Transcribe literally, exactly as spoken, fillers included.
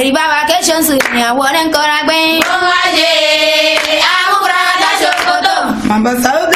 arriba vacation sunya wonen kora gbe. Omaje, amukura ta shokoto. Mamba sao